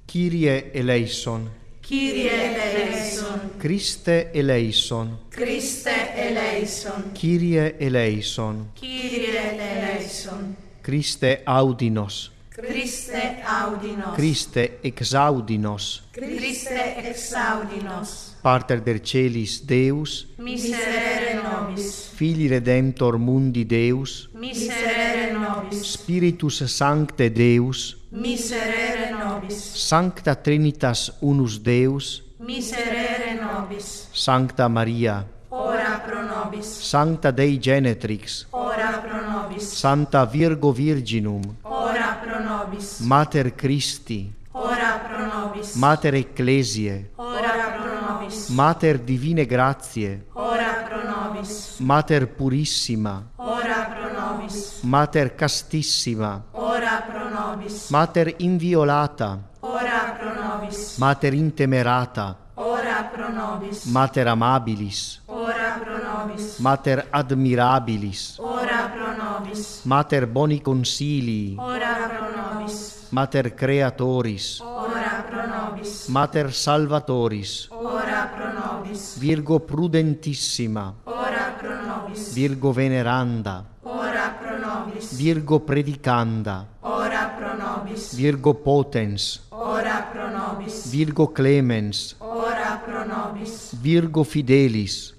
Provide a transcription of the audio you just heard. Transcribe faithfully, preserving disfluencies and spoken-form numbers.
Kyrie eleison. Kyrie eleison. Christe eleison. Christe eleison. Kyrie eleison. Kyrie eleison. Christe audinos. Christe audinos. Christe exaudinos. Christe exaudinos. Pater der celis Deus, Miserere nobis. Filii Redemptor mundi Deus, Miserere nobis. Spiritus Sancte Deus, Miserere nobis. Sancta Trinitas unus Deus, Miserere nobis. Sancta Maria, Ora pro nobis. Sancta Dei Genetrix, Ora pro nobis. Santa Virgo Virginum, Ora pro nobis. Mater Christi, Ora pro nobis. Mater Ecclesiae, Ora pro nobis. Mater Divine Gratiae, Ora pro nobis. Mater Purissima, Ora pro nobis. Mater Castissima, Ora pro nobis. Mater Inviolata, Ora pro nobis. Mater Intemerata, Ora pro nobis. Mater Amabilis, Ora pro nobis. Mater Admirabilis, Ora pro nobis. Mater Boni Consilii, Ora pro nobis. Mater Creatoris, Ora pro nobis. Mater Salvatoris, Ora pro nobis. Virgo Prudentissima, Ora pro nobis. Virgo Veneranda, Ora pro nobis. Virgo Predicanda, Ora pro nobis. Virgo Potens, Ora pro nobis. Virgo Clemens, Ora pro nobis. Virgo Fidelis,